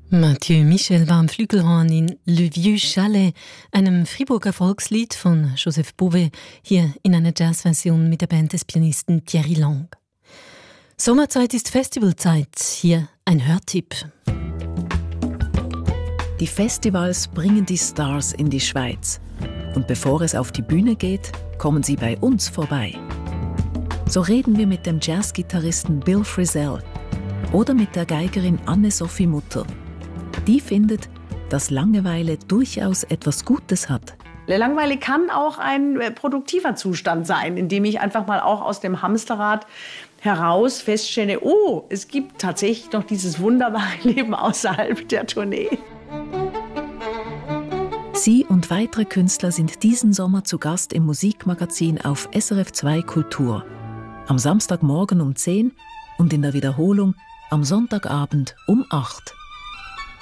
Mathieu Michel war am Flügelhorn in Le Vieux Chalet, einem Friburger Volkslied von Joseph Bové, hier in einer Jazzversion mit der Band des Pianisten Thierry Lang. Sommerzeit ist Festivalzeit, hier ein Hörtipp. Die Festivals bringen die Stars in die Schweiz. Und bevor es auf die Bühne geht, kommen sie bei uns vorbei. So reden wir mit dem Jazzgitarristen Bill Frisell oder mit der Geigerin Anne-Sophie Mutter. Die findet, dass Langeweile durchaus etwas Gutes hat. Langeweile kann auch ein produktiver Zustand sein, in dem ich einfach mal auch aus dem Hamsterrad heraus feststelle, oh, es gibt tatsächlich noch dieses wunderbare Leben außerhalb der Tournee. Sie und weitere Künstler sind diesen Sommer zu Gast im Musikmagazin auf SRF 2 Kultur. Am Samstagmorgen um 10 und in der Wiederholung am Sonntagabend um 8.